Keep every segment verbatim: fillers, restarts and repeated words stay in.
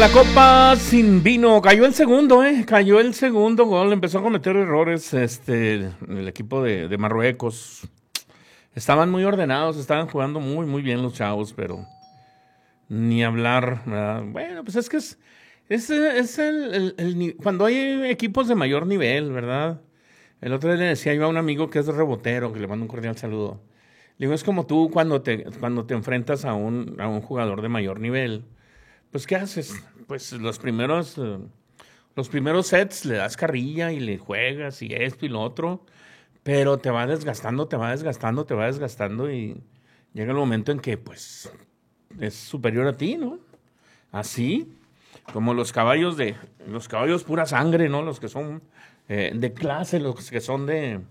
La copa sin vino, cayó el segundo, eh, cayó el segundo gol, empezó a cometer errores este, el equipo de, de Marruecos. Estaban muy ordenados, estaban jugando muy, muy bien los chavos, pero ni hablar, ¿verdad? Bueno, pues es que es, es, es el, el, el, cuando hay equipos de mayor nivel, ¿verdad? El otro día le decía yo a un amigo que es rebotero, que le mando un cordial saludo. Le digo, es como tú cuando te, cuando te enfrentas a un, a un jugador de mayor nivel. Pues, ¿qué haces? Pues los primeros, uh, los primeros sets le das carrilla y le juegas y esto y lo otro, pero te va desgastando, te va desgastando, te va desgastando y llega el momento en que, pues, es superior a ti, ¿no? Así, como los caballos de, los caballos pura sangre, ¿no? Los que son eh, de clase, los que son de,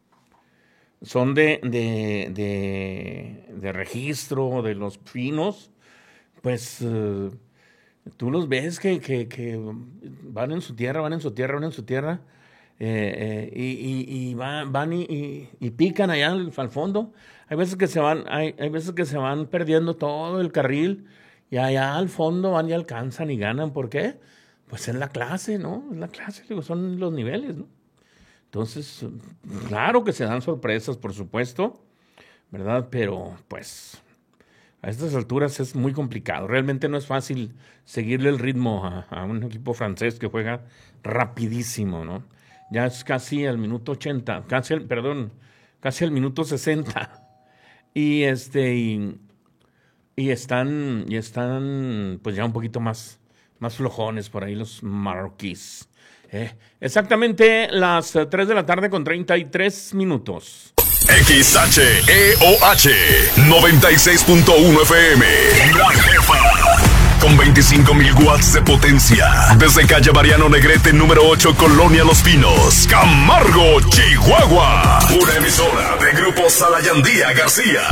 son de, de, de, de registro, de los finos, pues... Uh, Tú los ves que, que, que van en su tierra, van en su tierra, van en su tierra, eh, eh, y, y, y van, van y, y, y pican allá al, al fondo. Hay veces que se van, hay, hay veces que se van perdiendo todo el carril, y allá al fondo van y alcanzan y ganan. ¿Por qué? Pues es la clase, ¿no? Es la clase, digo, son los niveles, ¿no? Entonces, claro que se dan sorpresas, por supuesto, ¿verdad? Pero, pues... a estas alturas es muy complicado. Realmente no es fácil seguirle el ritmo a, a un equipo francés que juega rapidísimo, ¿no? Ya es casi al minuto ochenta, casi el, perdón, casi al minuto sesenta. Y este y, y están y están pues ya un poquito más más flojones por ahí los marroquíes. Eh, exactamente las tres de la tarde con treinta y tres minutos. X H E O H noventa y seis punto uno F M. La Jefa. Con veinticinco mil watts de potencia. Desde calle Mariano Negrete, número ocho, Colonia Los Pinos, Camargo, Chihuahua. Una emisora de Grupo Salayandía García.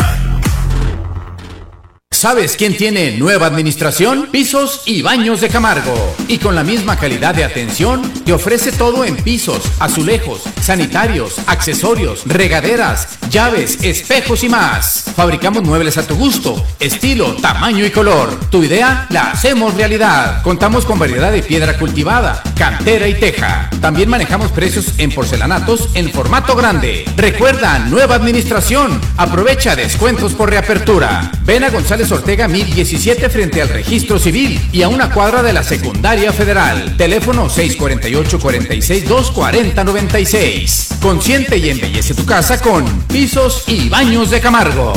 ¿Sabes quién tiene nueva administración? Pisos y Baños de Camargo. Y con la misma calidad de atención, te ofrece todo en pisos, azulejos, sanitarios, accesorios, regaderas, llaves, espejos y más. Fabricamos muebles a tu gusto, estilo, tamaño y color. Tu idea la hacemos realidad. Contamos con variedad de piedra cultivada, cantera y teja. También manejamos precios en porcelanatos en formato grande. Recuerda, nueva administración. Aprovecha descuentos por reapertura. Ven a González Ortega mil diecisiete frente al Registro Civil y a una cuadra de la Secundaria Federal. Teléfono seis cuatro ocho, cuatro seis dos, cuatro cero nueve seis. Consiente y embellece tu casa con Pisos y Baños de Camargo.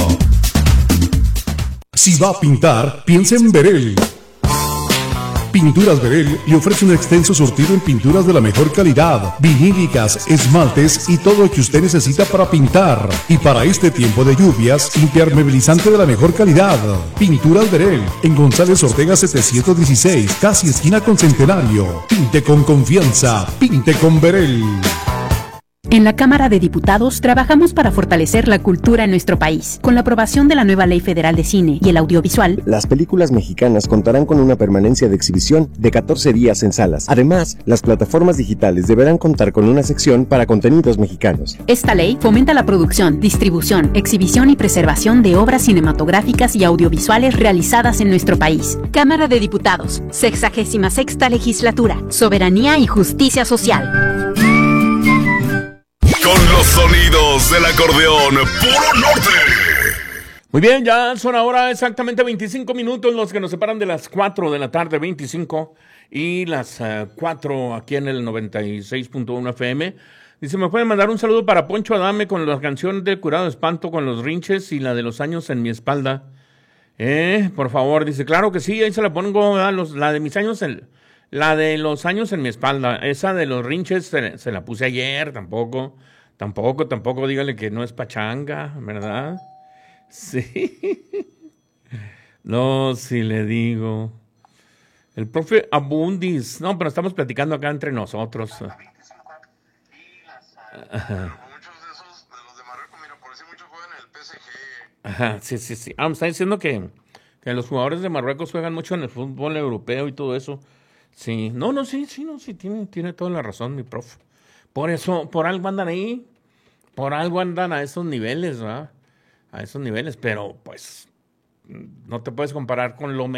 Si va a pintar, piensa en Berel. Pinturas Berel le ofrece un extenso surtido en pinturas de la mejor calidad, vinílicas, esmaltes y todo lo que usted necesita para pintar. Y para este tiempo de lluvias, impermeabilizante de la mejor calidad. Pinturas Berel, en González Ortega setecientos dieciséis, casi esquina con Centenario. Pinte con confianza, pinte con Berel. En la Cámara de Diputados trabajamos para fortalecer la cultura en nuestro país. Con la aprobación de la nueva Ley Federal de Cine y el Audiovisual, las películas mexicanas contarán con una permanencia de exhibición de catorce días en salas. Además, las plataformas digitales deberán contar con una sección para contenidos mexicanos. Esta ley fomenta la producción, distribución, exhibición y preservación de obras cinematográficas y audiovisuales realizadas en nuestro país. Cámara de Diputados, sexagésima sexta Legislatura, Soberanía y Justicia Social. Con los sonidos del acordeón Puro Norte. Muy bien, ya son ahora exactamente veinticinco minutos los que nos separan de las cuatro de la tarde, veinticinco, y las uh, cuatro aquí en el noventa y seis punto uno F M. Dice, ¿me pueden mandar un saludo para Poncho Adame con la canción de Curado de Espanto con los rinches y la de los años en mi espalda? Eh, por favor, dice, claro que sí, ahí se la pongo, a los, la de mis años en... La de los años en mi espalda, esa de los rinches se, se la puse ayer, tampoco, tampoco, tampoco, dígale que no es pachanga, ¿verdad? Sí. No, si le digo. El profe Abundis, no, pero estamos platicando acá entre nosotros. Ajá. Muchos de esos, de los de Marruecos, mira, por eso muchos juegan en el P S G. Ajá, sí, sí, sí. Ah, me está diciendo que, que los jugadores de Marruecos juegan mucho en el fútbol europeo y todo eso. Sí, no, no, sí, sí, no, sí, tiene, tiene toda la razón, mi profe. Por eso, por algo andan ahí, por algo andan a esos niveles, ¿verdad? A esos niveles, pero pues no te puedes comparar con lo